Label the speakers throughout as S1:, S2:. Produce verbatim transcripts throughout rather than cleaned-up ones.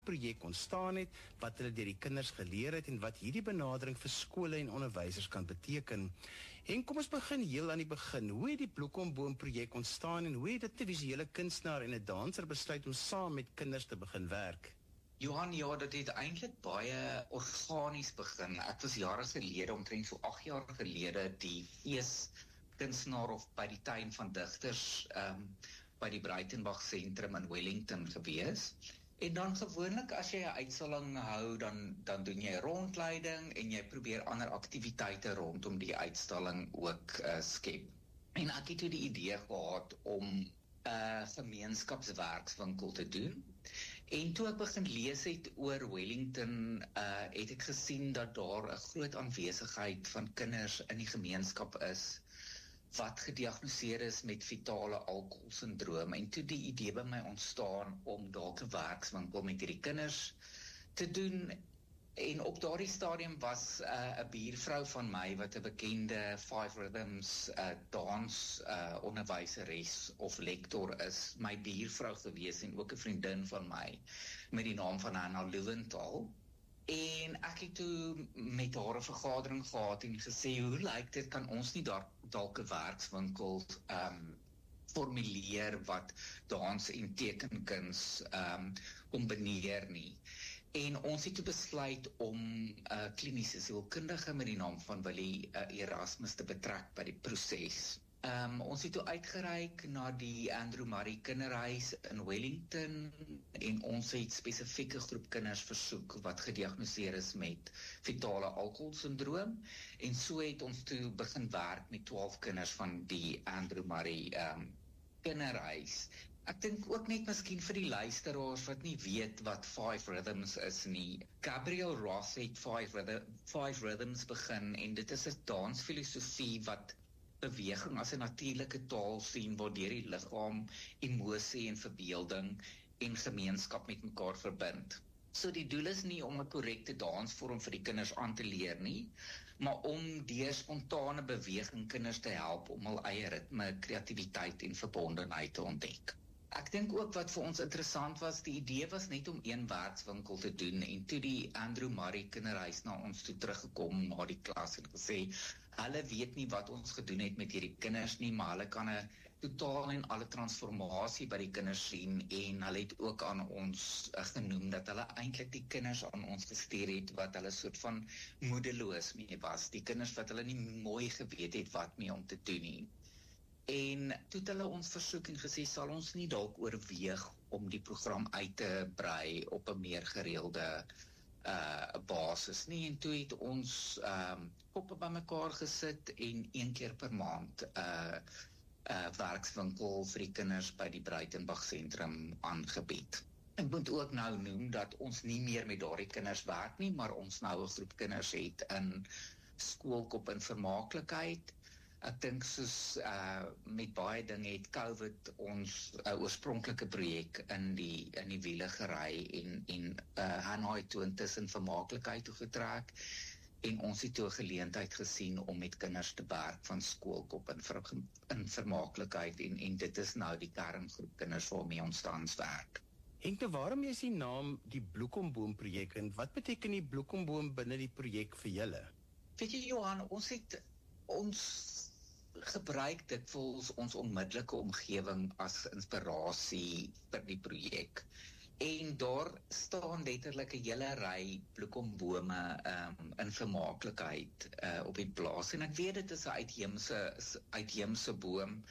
S1: projek ontstaan het, wat hulle deur die kinders geleer het en wat hierdie benadering vir skole en onderwysers kan beteken. En kom ons begin heel aan die begin. Hoe het die Bloekomboom projek ontstaan en hoe het 'n visuele kunstenaar en 'n danser besluit om saam met kinders te begin werk?
S2: Johan, ja, dit het eintlik baie organies begin. Ek was jare gelede, omtrent so agt jaar gelede, die feeskunstenaar of by die tuin van digters um, by die Breitenbach Sentrum in Wellington gewees. En dan gewoonlik as jy 'n uitstalling hou, dan dan doen jy rondleiding en jy probeer ander aktiwiteite rondom die uitstalling ook uh, skep. En ek het toe die idee gehad om 'n uh, gemeenskapswerkswinkel te doen. En toe ek begin lees het oor Wellington, uh, het ek gesien dat daar 'n groot aanwesigheid van kinders in die gemeenskap is wat gediagnoseer is met fetale alkoholsindroom, en toe die idee by my ontstaan om dalk 'n werkswinkel met hierdie kinders te doen. En op daardie stadium was 'n uh, buurvrou van my wat 'n bekende Five Rhythms uh, dans uh, onderwyseres of lektor is, my buurvrou gewees en ook 'n vriendin van my met die naam van Anna Loewenthal. En ek het toe met haar 'n vergadering gehad en gesê, hoe lyk dit, kan ons nie daar dalk 'n werkswinkel um, formuleer wat dans en tekenkuns um, kombineer nie. En ons het toe besluit om 'n uh, kliniese sielkundige met die naam van Willie uh, Erasmus te betrek by die proses. Um, ons het toe uitgereik na die Andrew Murray Kinderhuis in Wellington en ons het spesifieke groep kinders versoek wat gediagnoseer is met fetale alkoholsindroom, en so het ons toe begin werk met twaalf kinders van die Andrew Murray um, Kinderhuis. Ek dink ook net miskien vir die luisteraars wat nie weet wat Five Rhythms is nie. Gabriel Roth het Five, Rhythm, Five Rhythms begin, en dit is 'n dansfilosofie wat beweging as 'n natuurlike taal sien waardeur die liggaam, emosie en verbeelding en gemeenskap met mekaar verbind. So die doel is nie om 'n korrekte dansvorm vir die kinders aan te leer nie, maar om deur spontane beweging kinders te help om hul eie ritme, kreatiwiteit en verbondenheid te ontdek. Ek dink ook wat vir ons interessant was, die idee was net om een werkswinkel te doen, en toe die Andrew Murray Kinderhuis na ons toe teruggekom na die klas en gesê, hulle weet nie wat ons gedoen het met hierdie kinders nie, maar hulle kan 'n totaal en alle transformasie by die kinders sien, en hulle het ook aan ons uh, genoem dat hulle eintlik die kinders aan ons gestuur het wat hulle soort van moedeloos mee was, die kinders wat hulle nie mooi geweet het wat mee om te doen nie. En toe het hulle ons versoek en gesê, sal ons nie dalk oorweeg om die program uit te brei op 'n meer gereelde uh, basis nie, en toe het ons um, koppe by mekaar gesit en een keer per maand 'n uh, uh, werkswinkel vir die kinders by die Breitenbach Sentrum aangebied. Ek moet ook nou noem dat ons nie meer met daardie kinders werk nie, maar ons nou 'n groep kinders het in skoolkop en vermaaklikheid. Ek dink soos uh, met baie dinge het COVID ons uh, oorspronklike projek in die in die wiele gery en en uh, Hannah het toe intussen vermaaklikheid toe getrek, en ons het toe 'n geleentheid gesien om met kinders te werk van skoolkop in, ver, in vermaaklikheid, en en dit is nou die kerngroep kinders waarmee ons tans werk.
S1: Henk, waarom is die naam die Bloekomboom projek, en wat beteken die Bloekomboom binne die projek vir julle?
S2: Weet jy, Johan, ons het ons gebruik dit vir ons onmiddellike omgewing as inspirasie vir die projek. En daar staan letterlik 'n hele ry bloekombome um, in vermaaklikheid uh, op die plaas. En ek weet dit is 'n uitheemse uitheemse boom,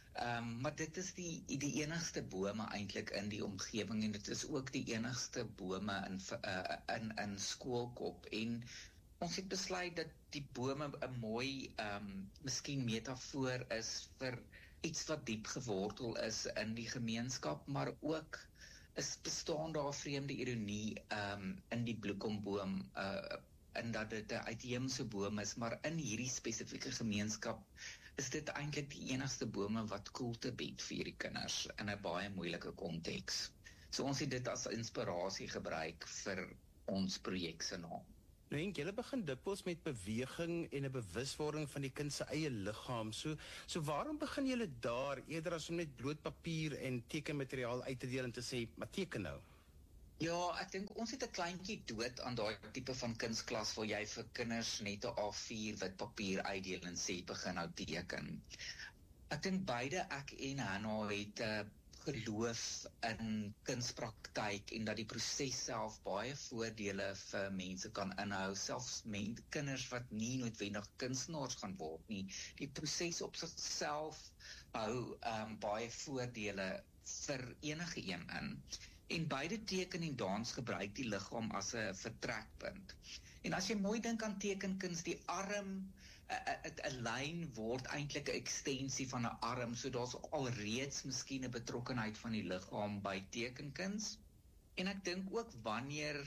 S2: um, maar dit is die die enigste bome eintlik in die omgewing, en dit is ook die enigste bome in uh, in in Skoolkop. En ons het besluit dat die bome 'n mooi, um, miskien metafoor is vir iets wat diep gewortel is in die gemeenskap, maar ook is bestaan daar vreemde ironie um, in die bloekomboom, uh, in dat dit 'n uitheemse boom is, maar in hierdie spesifieke gemeenskap is dit eintlik die enigste bome wat koelte bied vir hierdie kinders in 'n baie moeilike konteks. So ons het dit as inspirasie gebruik vir ons projek se naam.
S1: Nou Henk, julle begin dikwels met beweging en 'n bewuswording van die kind se eie liggaam. So so waarom begin julle daar eerder as om net bloot papier en tekenmateriaal uit te deel en te sê, maar teken nou?
S2: Ja, ek dink ons het 'n kleintjie dood aan daai tipe van kunsklas waar jy vir kinders net 'n A vier wit papier uitdeel en sê begin nou teken. Ek dink beide ek en Hannah het 'n uh, geloof in kunspraktyk en dat die proses self baie voordele vir mense kan inhou, selfs men, kinders wat nie noodwendig kunstenaars gaan word nie. Die proses op sigself hou um, baie voordele vir enige een in. En beide teken en dans gebruik die liggaam as 'n vertrekpunt. En as jy mooi dink aan tekenkuns, die arm, 'n lyn word eintlik 'n ekstensie van 'n arm, so daar's alreeds miskien 'n betrokkenheid van die liggaam by tekenkuns. En ek dink ook wanneer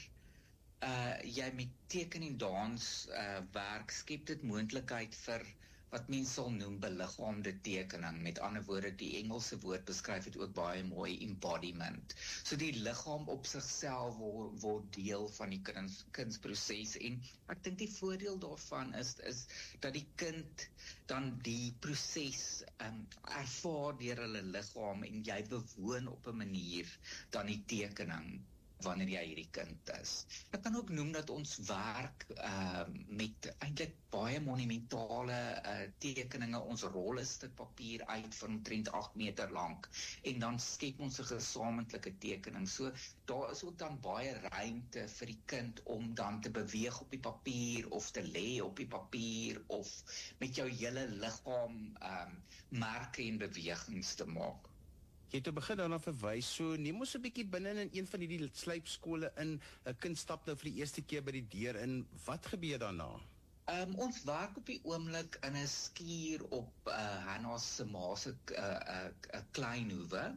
S2: uh jy met teken en dans uh werk, skep dit moontlikheid vir wat mense sal noem beliggaamde tekening. Met ander woorde, die Engelse woord beskryf dit ook baie mooi, embodiment. So die liggaam op sigself word, word deel van die kuns, kunsproses. En ek dink die voordeel daarvan is is dat die kind dan die proses um, ervaar deur hulle liggaam en jy bewoon op 'n manier dan die tekening wanneer jy hierdie kind is. Ek kan ook noem dat ons werk uh, met eintlik baie monumentale uh, tekeninge. Ons rol 'n stuk papier uit van omtrent agt meter lank en dan skep ons 'n gesamentlike tekening. So daar is ook dan baie ruimte vir die kind om dan te beweeg op die papier of te lê op die papier of met jou hele liggaam um, merke en bewegings te maak.
S1: Jy het te begin daarna verwys, so neem ons 'n bietjie binne in een van hierdie slypskole in, 'n kind stap nou vir die eerste keer by die deur in, wat gebeur daarna?
S2: Um, ons werk op die oomblik in 'n skuur op uh, Hannah se ma se uh, uh, uh, Kleinhoewe.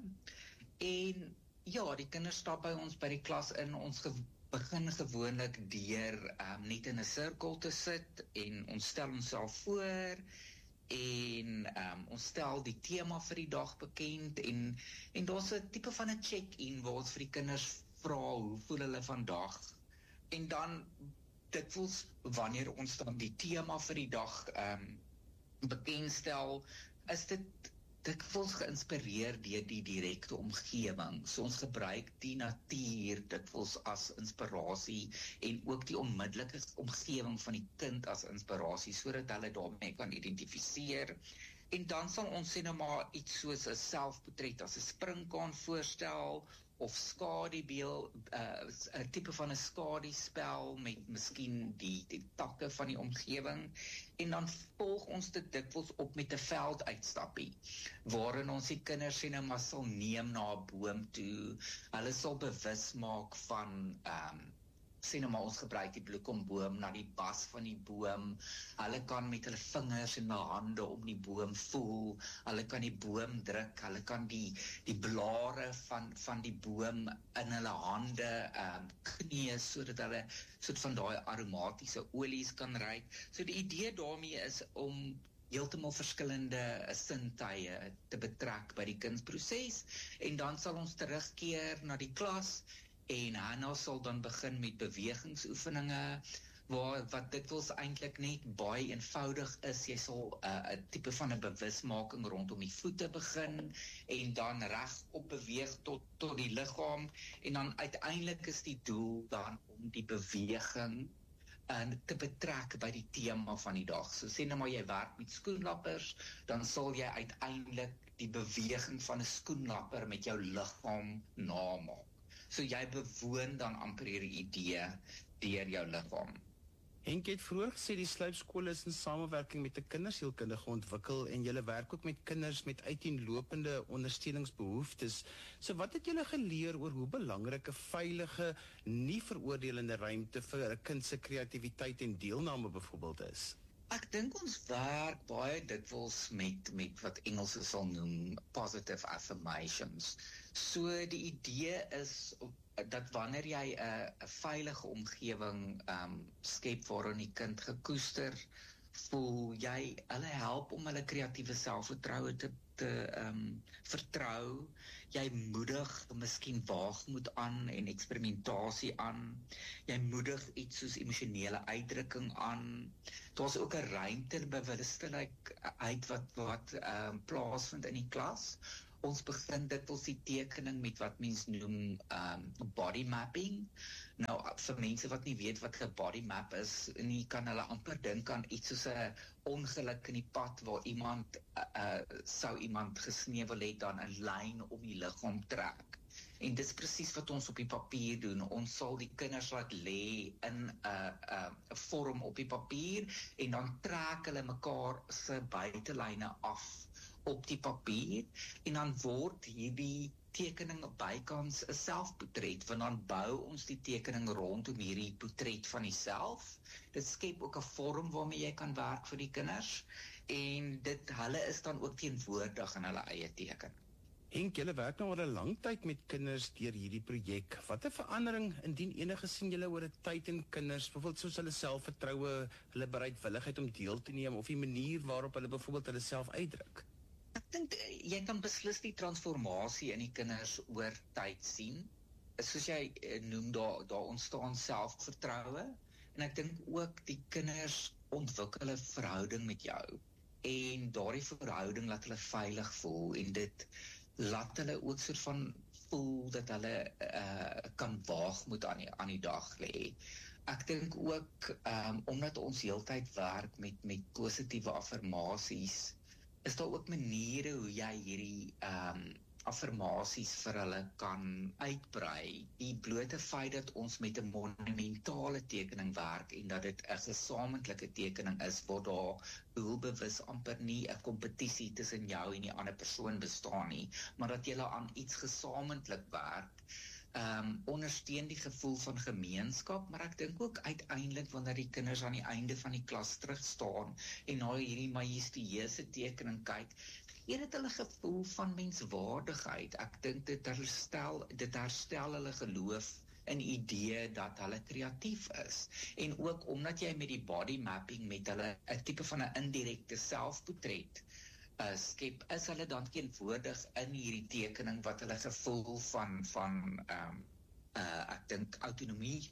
S2: En ja, die kinders stap by ons by die klas in. Ons ge begin gewoonlik deur um, net in 'n sirkel te sit en ons stel onsself voor en um, ons stel die tema vir die dag bekend en, en daar's 'n tipe van 'n check-in waar ons vir die kinders vra hoe voel hulle vandag en dan dikwels wanneer ons dan die tema vir die dag um, bekendstel, is dit dikwels geïnspireer deur die direkte omgewing. So ons gebruik die natuur dikwels as inspirasie en ook die onmiddellike omgewing van die kind as inspirasie, sodat hulle daarmee kan identifiseer. En dan sal ons sê nou maar iets soos 'n selfportret as 'n springkaan voorstel, of skadubeeld, 'n uh, tipe van 'n skaduspel met miskien die, die takke van die omgewing. En dan volg ons dit dikwels op met 'n velduitstappie, waarin ons die kinders sê nou maar sal neem na 'n boom toe. Hulle sal bewus maak van um, sê nou maar ons gebruik die bloekomboom, na die bas van die boom. Hulle kan met hulle vingers en hulle hande om die boom voel. Hulle kan die boom druk. Hulle kan die die blare van van die boom in hulle hande um, kneus sodat hulle soort van daai aromatiese olies kan ruik. So die idee daarmee is om heeltemal verskillende sintuie te betrek by die kunsproses en dan sal ons terugkeer na die klas. En Hannah sal dan begin met bewegingsoefeninge, waar, wat dikwels eintlik net baie eenvoudig is. Jy sal 'n uh, tipe van 'n bewusmaking rondom die voete begin, en dan regop beweeg tot, tot die liggaam, en dan uiteindelik is die doel dan om die beweging en te betrek by die tema van die dag. So sê nou maar jy werk met skoenlappers, dan sal jy uiteindelik die beweging van 'n skoenlapper met jou liggaam namaak. So jy bewoon dan amper hierdie idee deur jou liggaam.
S1: Henk het vroeër gesê die slypskole is in samewerking met 'n kindersielkundige ontwikkel en julle werk ook met kinders met uiteenlopende ondersteuningsbehoeftes. So wat het julle geleer oor hoe belangrik 'n veilige, nie veroordelende ruimte vir 'n kind se kreatiwiteit en deelname byvoorbeeld is?
S2: Ek dink ons werk baie dikwels met met wat Engelse sal noem positive affirmations. So die idee is dat wanneer jy 'n 'n veilige omgewing um, skep waarin die kind gekoester voel, jy hulle help om hulle kreatiewe selfvertroue te te um, vertrou. Jy moedig miskien waagmoed aan en eksperimentasie aan. Jy moedig iets soos emosionele uitdrukking aan. Daar's ook 'n ruimte bewustheid uit wat wat um, plaasvind in die klas, ons begin dikwels die tekening met wat mens noem um, body mapping. Nou, vir mense wat nie weet wat 'n body map is, nie kan hulle amper dink aan iets soos 'n ongeluk in die pad waar iemand, uh, uh, sou iemand gesneuwel het, dan 'n lyn om die liggaam trek. En dis presies wat ons op die papier doen. Ons sal die kinders laat lê in 'n uh, uh, 'n vorm op die papier en dan trek hulle mekaar se buitelyne af op die papier en dan word hierdie tekening bykans 'n selfportret, want dan bou ons die tekening rondom hierdie portret van jouself. Dit skep ook 'n vorm waarmee jy kan werk vir die kinders en dit hulle is dan ook teenwoordig in hulle eie teken.
S1: Henk, julle werk nou al 'n lang tyd met kinders deur hierdie projek. Watter verandering indien enige sien julle oor 'n tyd in kinders, byvoorbeeld soos hulle selfvertroue, hulle bereidwilligheid om deel te neem of die manier waarop hulle byvoorbeeld hulle self uitdruk?
S2: Ek dink jy kan beslis die transformasie in die kinders oor tyd sien. Soos jy noem, daar daar ontstaan selfvertroue en ek dink ook die kinders ontwikkel 'n verhouding met jou en daardie verhouding laat hulle veilig voel en dit laat hulle ook soort van voel dat hulle uh, kan waagmoed aan die, aan die dag lê. Ek dink ook, um, omdat ons heeltyd werk met, met positiewe affirmasies, is daar ook maniere hoe jy hierdie um, affirmasies vir hulle kan uitbrei. Die blote feit dat ons met 'n monumentale tekening werk en dat dit 'n gesamentlike tekening is, waar daar doelbewus amper nie 'n kompetisie tussen jou en die ander persoon bestaan nie, maar dat julle aan iets gesamentlik werk, um, ondersteun die gevoel van gemeenskap, maar ek dink ook uiteindelik wanneer die kinders aan die einde van die klas terug staan en na hierdie majestueuse tekening kyk, gee dit hulle gevoel van menswaardigheid. Ek dink dit herstel, dit herstel hulle geloof in idee dat hulle kreatief is. En ook omdat jy met die body mapping met hulle 'n tipe van 'n indirekte selfportret uh, skep, is hulle dan teenwoordig in hierdie tekening wat hulle gevoel van van um, uh, ek dink autonomie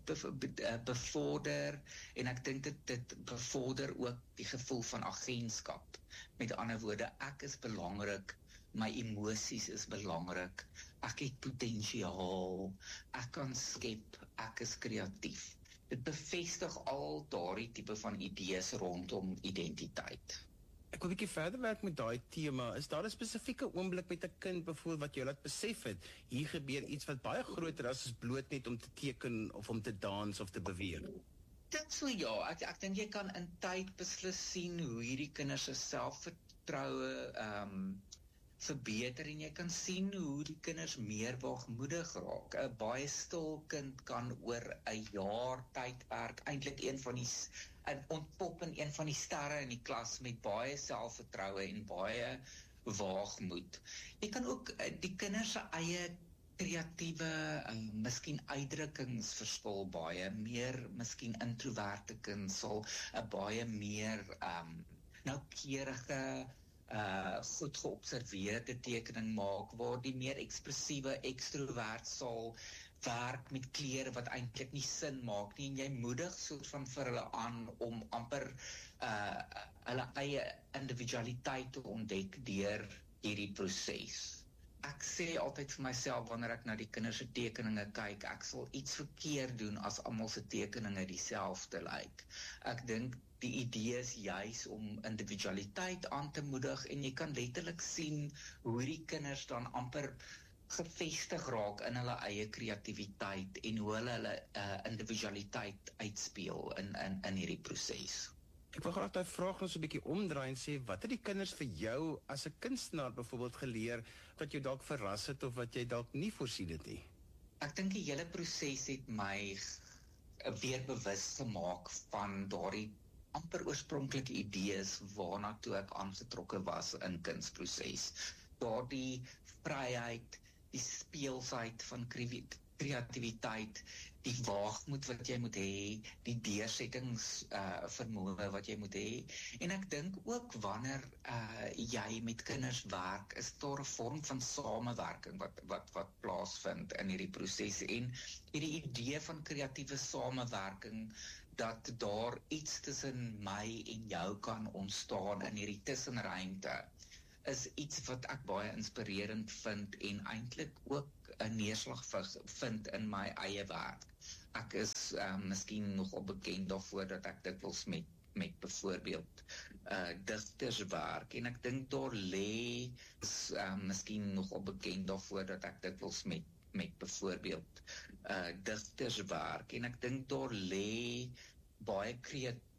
S2: bevorder en ek dink dit dit bevorder ook die gevoel van agentskap. Met ander woorde, ek is belangrik, my emosies is belangrik, ek het potensiaal, ek kan skep, ek is kreatief. Dit bevestig al daardie tipe van idees rondom identiteit.
S1: Ek wil 'n bietjie verder werk met daai tema. Is daar 'n spesifieke oomblik met 'n kind byvoorbeeld wat jou laat besef het, hier gebeur iets wat baie groter is as bloot net om te teken of om te dans of te beweeg?
S2: Dit so ja, ek ek dink jy kan in tyd beslis sien hoe hierdie kinders se selfvertroue ehm um, verbeter en jy kan sien hoe die kinders meer waagmoedig raak. 'n Baie stil kind kan oor 'n jaar tydperk eintlik een van die en ontpop in een van die sterre in die klas met baie selfvertroue en baie waagmoed. Jy kan ook die kinders se eie kreatiewe, uh, miskien uitdrukkingsverskil baie, meer miskien introverte kind sal 'n baie meer um, noukeurige, uh, goed geobserveerde tekening maak, waar die meer ekspressiewe ekstrovert sal werk met kleure wat eintlik nie sin maak nie, en jy moedig soort van vir hulle aan om amper uh, hulle eie individualiteit te ontdek deur hierdie proses. Ek sê altyd vir myself wanneer ek na die kinders se tekeninge kyk, ek sal iets verkeerd doen as almal se tekeninge dieselfde lyk. Ek dink die idee is juis om individualiteit aan te moedig en jy kan letterlik sien hoe die kinders dan amper gevestig raak in hulle eie kreatiwiteit en hoe hulle hulle uh, individualiteit uitspeel in in in hierdie proses.
S1: Ek wil graag daai vraag nog so 'n bietjie omdraai en sê, wat het die kinders vir jou as 'n kunstenaar byvoorbeeld geleer wat jou dalk verras het of wat jy dalk nie voorsien het nie?
S2: Ek dink die hele proses het my weer bewus gemaak van daardie amper oorspronklike idees waarna toe ek aangetrokke was in kunsproses. Daardie vryheid, die speelsheid van kreatiwiteit, die waagmoed wat jy moet hê, die deursettings uh, vermoë wat jy moet hê. En ek dink ook wanneer uh, jy met kinders werk, is daar 'n vorm van samewerking wat wat wat plaasvind in hierdie proses. En hierdie idee van kreatiewe samewerking, dat daar iets tussen my en jou kan ontstaan in hierdie tussenruimte, is iets wat ek baie inspirerend vind en eintlik ook 'n neerslag vind in my eie werk. Ek is um, miskien nogal bekend daarvoor dat ek dikwels met met byvoorbeeld uh, digterswerk en ek dink daar lê is um, miskien nogal bekend daarvoor dat ek dikwels met met byvoorbeeld uh, digterswerk en ek dink daar lê baie kreatief